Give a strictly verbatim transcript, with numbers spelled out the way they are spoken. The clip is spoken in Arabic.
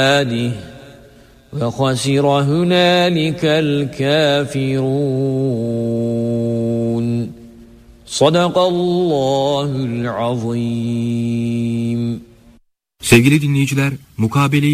وخسر هنالك الكافرون. صدق Allahul Azim. Sevgili dinleyiciler, mukabeleyi